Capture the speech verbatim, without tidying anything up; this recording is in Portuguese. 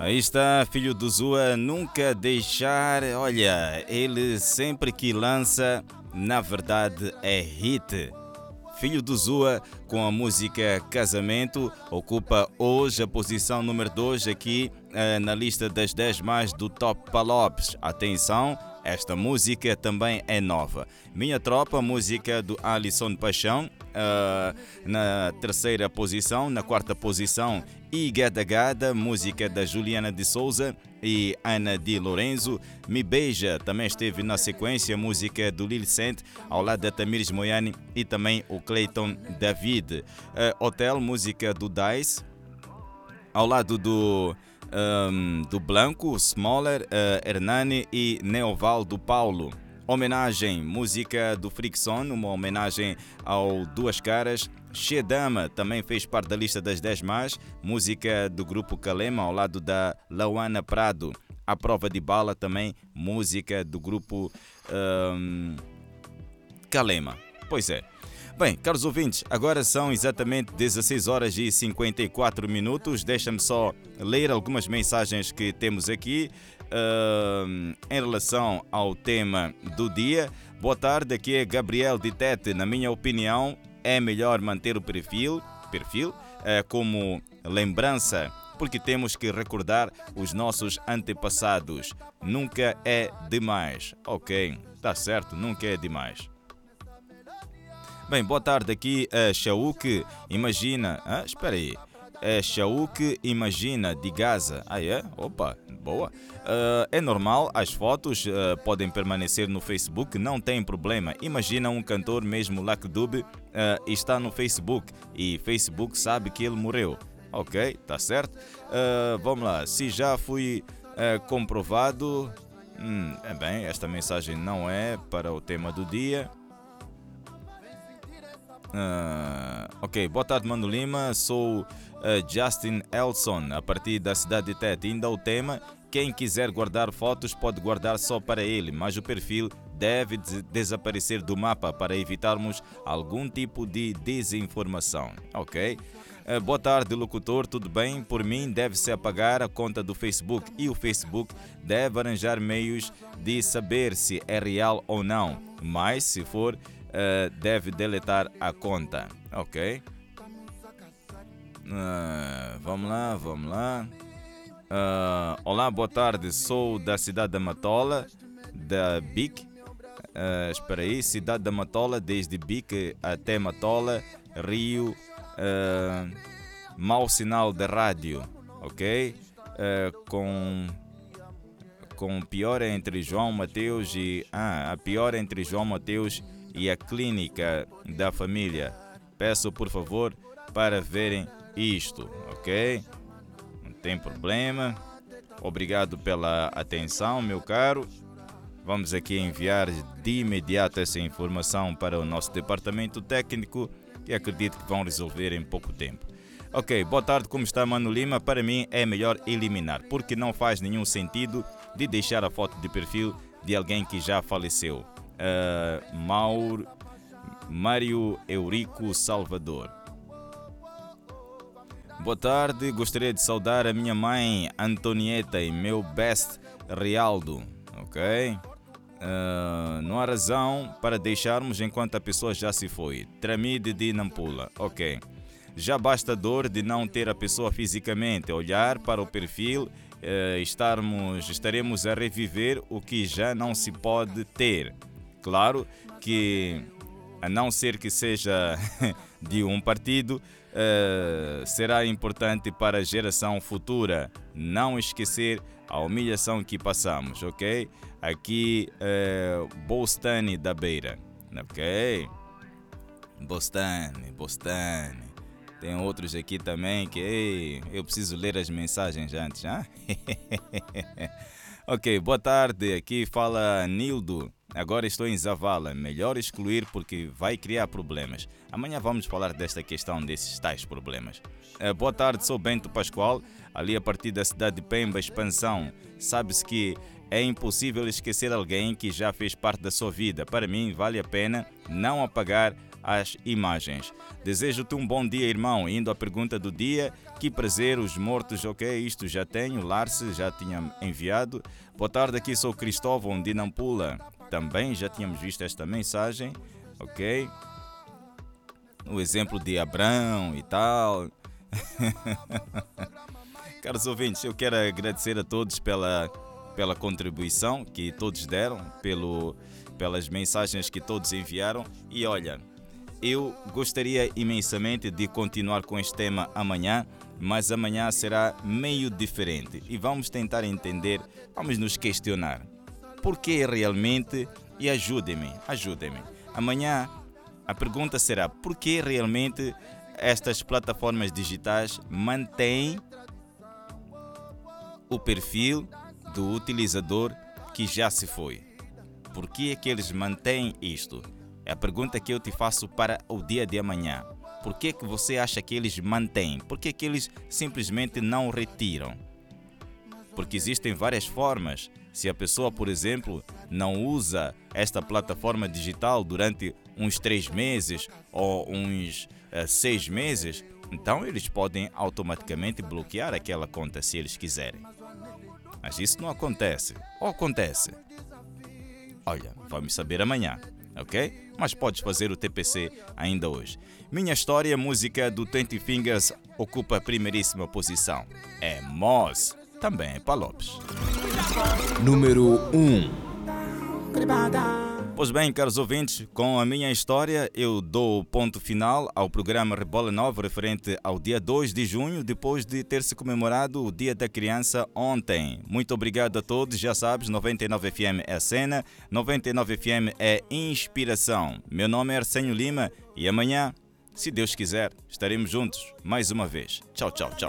Aí está, filho do Zua, nunca deixar. Olha, ele sempre que lança, na verdade é hit. Filho do Zua, com a música Casamento, ocupa hoje a posição número dois aqui eh, na lista das dez mais do Top Palopes. Atenção, esta música também é nova. Minha Tropa, música do Alisson Paixão, uh, na terceira posição. Na quarta posição, I Gada Gada, música da Juliana de Souza e Ana Di Lorenzo. Me Beija também esteve na sequência, música do Lil Sent, ao lado da Tamires Moiane e também o Clayton David. Uh, Hotel, música do Dice, ao lado do... Um, do Blanco, Smaller, uh, Hernani e Neoval do Paulo. Homenagem, música do Frickson, uma homenagem ao Duas Caras. Shedama também fez parte da lista das dez mais, música do grupo Kalema, ao lado da Lauana Prado. A Prova de Bala também, música do grupo um, Kalema. Pois é. Bem, caros ouvintes, agora são exatamente dezasseis horas e cinquenta e quatro minutos. Deixa-me só ler algumas mensagens que temos aqui uh, em relação ao tema do dia. Boa tarde, aqui é Gabriel de Tete. Na minha opinião, é melhor manter o perfil, perfil uh, como lembrança, porque temos que recordar os nossos antepassados. Nunca é demais. Ok, tá certo, nunca é demais. Bem, boa tarde, aqui a Shauk Imagina. Ah, espera aí. É Shauk Imagina de Gaza. Ah, é? Opa, boa. Uh, é normal, as fotos uh, podem permanecer no Facebook, não tem problema. Imagina um cantor, mesmo Lac Dube, uh, está no Facebook e Facebook sabe que ele morreu. Ok, tá certo. Uh, vamos lá. Se já fui uh, comprovado. Hum, é bem, esta mensagem não é para o tema do dia. Uh, ok, boa tarde, Mano Lima. Sou uh, Justin Elson, a partir da cidade de Tete. Ainda o tema: quem quiser guardar fotos pode guardar só para ele, mas o perfil deve des- desaparecer do mapa para evitarmos algum tipo de desinformação. Ok. Uh, boa tarde, locutor, tudo bem? Por mim, deve-se apagar a conta do Facebook e o Facebook deve arranjar meios de saber se é real ou não. Mas, se for, Uh, deve deletar a conta. Ok. Uh, vamos lá, vamos lá. Uh, olá, boa tarde. Sou da cidade da Matola, da B I C. Uh, espera aí, cidade da Matola, desde B I C até Matola, Rio. Uh, mau sinal de rádio. Ok. Uh, com com pior entre João Mateus e ah, a pior entre João Mateus e a clínica da família. Peço por favor para verem isto, ok? Não tem problema. Obrigado pela atenção, meu caro. Vamos aqui enviar de imediato essa informação para o nosso departamento técnico e acredito que vão resolver em pouco tempo. Ok, boa tarde, como está, Mano Lima? Para mim é melhor eliminar, porque não faz nenhum sentido de deixar a foto de perfil de alguém que já faleceu. Uh, Mauro, Mário Eurico Salvador. Boa tarde, gostaria de saudar a minha mãe Antonieta e meu best Rialdo. Ok? Uh, não há razão para deixarmos enquanto a pessoa já se foi. Tramide de Nampula. Ok. Já basta a dor de não ter a pessoa fisicamente. Olhar para o perfil, uh, estarmos, estaremos a reviver o que já não se pode ter. Claro que, a não ser que seja de um partido, uh, será importante para a geração futura não esquecer a humilhação que passamos, ok? Aqui, uh, Bostani da Beira, ok? Bostani, Bostani. Tem outros aqui também que ei, eu preciso ler as mensagens antes, hein? Ok, boa tarde, aqui fala Nildo. agora estou em Zavala. Melhor excluir porque vai criar problemas. Amanhã vamos falar desta questão, desses tais problemas. Uh, boa tarde, sou Bento Pascoal, ali a partir da cidade de Pemba, Expansão. Sabe-se que é impossível esquecer alguém que já fez parte da sua vida. Para mim, vale a pena não apagar as imagens. Desejo-te um bom dia, irmão. Indo à pergunta do dia, que prazer, os mortos, ok, isto já tenho, Larce já tinha enviado. Boa tarde, aqui sou Cristóvão de Nampula. Também já tínhamos visto esta mensagem, ok. O exemplo de Abrão e tal. Caros ouvintes, eu quero agradecer a todos pela, pela contribuição que todos deram, pelo, pelas mensagens que todos enviaram. E olha, eu gostaria imensamente de continuar com este tema amanhã, mas amanhã será meio diferente e vamos tentar entender, vamos nos questionar. Por que realmente? E ajudem-me, ajudem-me. Amanhã a pergunta será: por que realmente estas plataformas digitais mantêm o perfil do utilizador que já se foi? Por que é que eles mantêm isto? É a pergunta que eu te faço para o dia de amanhã. Por que é que você acha que eles mantêm? Por que é que eles simplesmente não retiram? Porque existem várias formas. Se a pessoa, por exemplo, não usa esta plataforma digital durante uns três meses ou uns uh, seis meses, então eles podem automaticamente bloquear aquela conta se eles quiserem. Mas isso não acontece. Ou acontece? Olha, vamos saber amanhã, ok? Mas podes fazer o T P C ainda hoje. Minha História, música do Twenty Fingers, ocupa a primeiríssima posição. É Moz, também é para Lopes. Número um. Pois bem, caros ouvintes, com a Minha História eu dou ponto final ao programa Rebola Nova referente ao dia dois de junho, depois de ter se comemorado o Dia da Criança ontem. Muito obrigado a todos, já sabes, noventa e nove F M é a cena, noventa e nove F M é inspiração. Meu nome é Arsenio Lima e amanhã, se Deus quiser, estaremos juntos mais uma vez. Tchau, tchau, tchau.